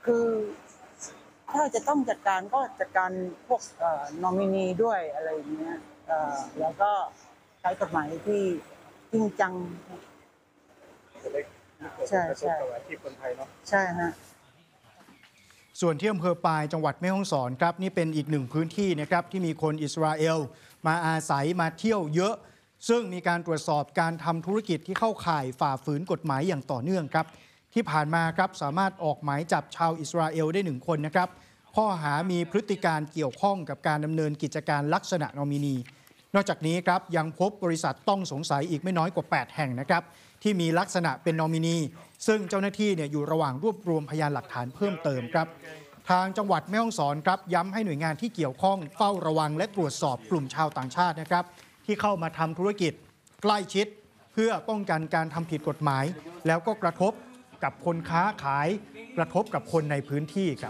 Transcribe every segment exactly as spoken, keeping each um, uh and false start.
คือถ้าจะต้องจัดการก็จัดการพวกนอมินีด้วยอะไรอย่างเงี้ยแล้วก็ใช้กฎหมายที่จริงจังใช่ใช่ที่คนไทยเนาะใช่ฮะส่วนที่อำเภอปายจังหวัดแม่ฮ่องสอนครับนี่เป็นอีกหนึ่งพื้นที่นะครับที่มีคนอิสราเอลมาอาศัยมาเที่ยวเยอะซึ่งมีการตรวจสอบการทำธุรกิจที่เข้าข่ายฝ่าฝืนกฎหมายอย่างต่อเนื่องครับที่ผ่านมาครับสามารถออกหมายจับชาวอิสราเอลได้หนึ่งคนนะครับข้อหามีพฤติการเกี่ยวข้องกับการดำเนินกิจการลักษณะนอมินีนอกจากนี้ครับยังพบบริษัทต้องสงสัยอีกไม่น้อยกว่าแปดแห่งนะครับที่มีลักษณะเป็นนอมินีซึ่งเจ้าหน้าที่เนี่ยอยู่ระหว่างรวบรวมพยานหลักฐานเพิ่มเติมครับทางจังหวัดแม่ฮ่องสอนครับย้ำให้หน่วยงานที่เกี่ยวข้องเฝ้าระวังและตรวจสอบกลุ่มชาวต่างชาตินะครับที่เข้ามาทำธุรกิจใกล้ชิดเพื่อป้องกันการทำผิดกฎหมายแล้วก็กระทบกับคนค้าขายกระทบกับคนในพื้นที่ครับ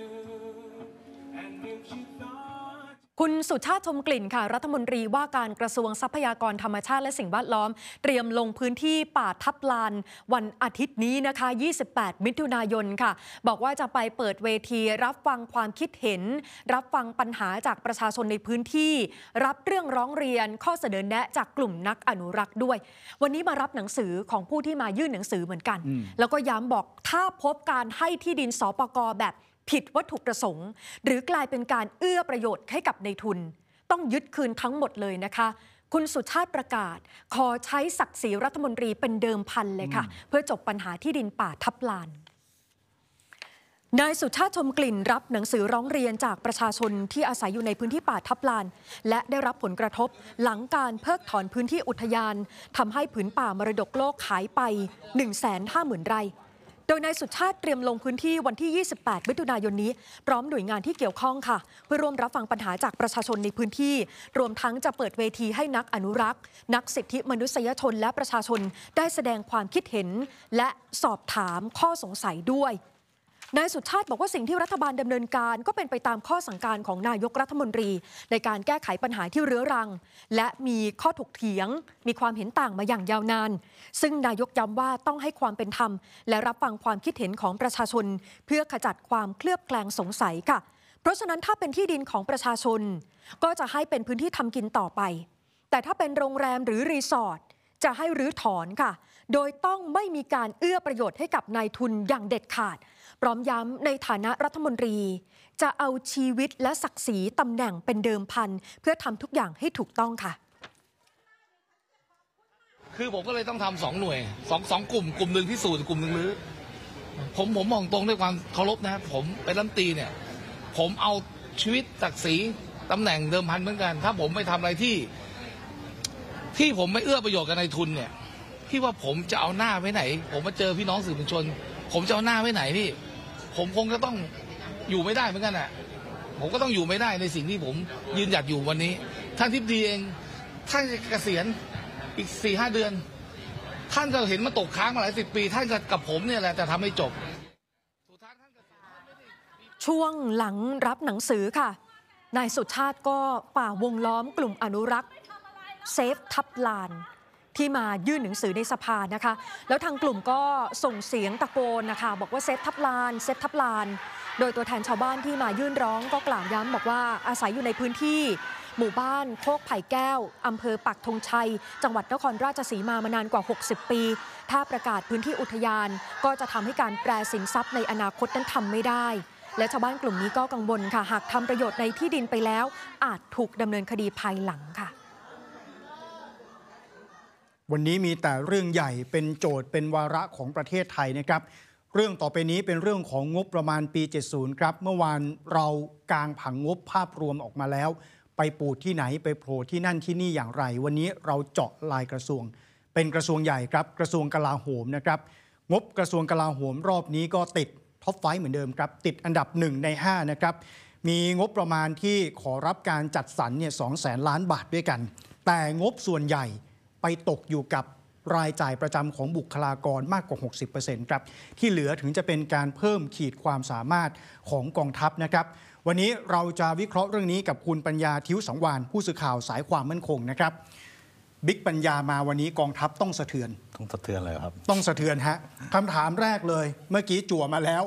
คุณสุชาติชมกลิ่นค่ะรัฐมนตรีว่าการกระทรวงทรัพยากรธรรมชาติและสิ่งแวดล้อมเตรียมลงพื้นที่ป่าทับลานวันอาทิตย์นี้นะคะยี่สิบแปดมิถุนายนค่ะบอกว่าจะไปเปิดเวทีรับฟังความคิดเห็นรับฟังปัญหาจากประชาชนในพื้นที่รับเรื่องร้องเรียนข้อเสนอแนะจากกลุ่มนักอนุรักษ์ด้วยวันนี้มารับหนังสือของผู้ที่มายื่นหนังสือเหมือนกันแล้วก็ย้ำบอกถ้าพบการให้ที่ดินสปก.แบบผิดวัตถุประสงค์หรือกลายเป็นการเอื้อประโยชน์ให้กับในทุนต้องยึดคืนทั้งหมดเลยนะคะคุณสุชาติประกาศขอใช้ศักดิ์ศรีรัฐมนตรีเป็นเดิมพันเลยค่ะเพื่อจบปัญหาที่ดินป่าทับลานนายสุชาติชมกลิ่นรับหนังสือร้องเรียนจากประชาชนที่อาศัยอยู่ในพื้นที่ป่าทับลานและได้รับผลกระทบหลังการเพิกถอนพื้นที่อุทยานทำให้ผืนป่ามรดกโลกหายไป หนึ่งแสนห้าหมื่น ไร่โดยนายสุชาติเตรียมลงพื้นที่วันที่ยี่สิบแปดมิถุนายนนี้พร้อมหน่วยงานที่เกี่ยวข้องค่ะเพื่อร่วมรับฟังปัญหาจากประชาชนในพื้นที่รวมทั้งจะเปิดเวทีให้นักอนุรักษ์นักสิทธิมนุษยชนและประชาชนได้แสดงความคิดเห็นและสอบถามข้อสงสัยด้วยนายสุชาติบอกว่าสิ่งที่รัฐบาลดำเนินการก็เป็นไปตามข้อสั่งการของนายกรัฐมนตรีในการแก้ไขปัญหาที่เรื้อรังและมีข้อถกเถียงมีความเห็นต่างมาอย่างยาวนานซึ่งนายกย้ำว่าต้องให้ความเป็นธรรมและรับฟังความคิดเห็นของประชาชนเพื่อขจัดความเคลือบแคลงสงสัยค่ะเพราะฉะนั้นถ้าเป็นที่ดินของประชาชนก็จะให้เป็นพื้นที่ทำกินต่อไปแต่ถ้าเป็นโรงแรมหรือรีสอร์ทจะให้รื้อถอนค่ะโดยต้องไม่มีการเอื้อประโยชน์ให้กับนายทุนอย่างเด็ดขาดพร้อมย้ำในฐานะรัฐมนตรีจะเอาชีวิตและศักดิ์ศรีตำแหน่งเป็นเดิมพันเพื่อทำทุกอย่างให้ถูกต้องค่ะคือผมก็เลยต้องทำสองหน่วยสองสองกลุ่มกลุ่มหนึ่งพิสูจน์กลุ่มหนึ่งรื้อผมผมมองตรงด้วยความเคารพนะผมเป็นรัฐมนตรีเนี่ยผมเอาชีวิตศักดิ์ศรีตำแหน่งเดิมพันเหมือนกันถ้าผมไม่ทำอะไรที่ที่ผมไม่เอื้อประโยชน์กับนายทุนเนี่ยพี่ว่าผมจะเอาหน้าไว้ไหนผมมาเจอพี่น้องสื่อมวลชนผมจะเอาหน้าไว้ไหนพี่ผมคงจะต้องอยู่ไม่ได้เหมือนกันแหละผมก็ต้องอยู่ไม่ได้ในสิ่งที่ผมยืนหยัดอยู่วันนี้ท่านทิพย์ดีเองท่านเกษียณอีกสี่ห้าเดือนท่านก็เห็นมาตกค้างมาหลายสิบปีท่านกับผมเนี่ยแหละจะทำให้จบช่วงหลังรับหนังสือค่ะนายสุชาติก็ฝ่าวงล้อมกลุ่มอนุรักษ์เซฟทับลานที่มายื่นหนังสือในสภานะคะแล้วทางกลุ่มก็ส่งเสียงตะโกนนะคะบอกว่าเซฟทับลานเซฟทับลานโดยตัวแทนชาวบ้านที่มายื่นร้องก็กล่าวย้ำบอกว่าอาศัยอยู่ในพื้นที่หมู่บ้านโคกไผ่แก้วอำเภอปักธงชัยจังหวัดนครราชสีมามานานกว่าหกสิบปีถ้าประกาศพื้นที่อุทยานก็จะทำให้การแปรสินทรัพย์ในอนาคตนั้นทำไม่ได้และชาวบ้านกลุ่มนี้ก็กังวลค่ะหากทำประโยชน์ในที่ดินไปแล้วอาจถูกดำเนินคดีภายหลังค่ะวันนี้มีแต่เรื่องใหญ่เป็นโจทย์เป็นวาระของประเทศไทยนะครับเรื่องต่อไปนี้เป็นเรื่องของงบประมาณปีเจ็ดสิบครับเมื่อวานเรากางผังงบภาพรวมออกมาแล้วไปปูที่ไหนไปโผล่ที่นั่นที่นี่อย่างไรวันนี้เราเจาะรายกระทรวงเป็นกระทรวงใหญ่ครับกระทรวงกลาโหมนะครับงบกระทรวงกลาโหมรอบนี้ก็ติดท็อปไฟว์เหมือนเดิมครับติดอันดับหนึ่งในห้านะครับมีงบประมาณที่ขอรับการจัดสรรเนี่ยสองแสนล้านบาทด้วยกันแต่งบส่วนใหญ่ไปตกอยู่กับรายจ่ายประจำของบุคลากรมากกว่า หกสิบเปอร์เซ็นต์ ครับที่เหลือถึงจะเป็นการเพิ่มขีดความสามารถของกองทัพนะครับวันนี้เราจะวิเคราะห์เรื่องนี้กับคุณปัญญาทิวสังวานผู้สื่อข่าวสายความมั่นคงนะครับบิ๊กปัญญามาวันนี้กองทัพต้องสะเทือนต้องสะเทือนเลยครับต้องสะเทือนฮะคำถามแรกเลยเมื่อกี้จั่วมาแล้ว